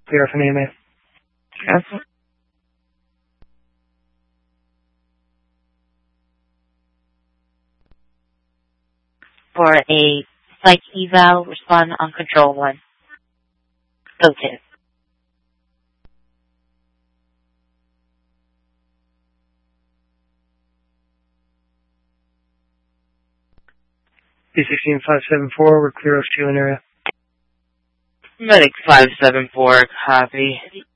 Clear for name. Yes. For a psych eval, respond on control 1. Go to. B16574, we're clear of Sheehan area. Medic 574, copy.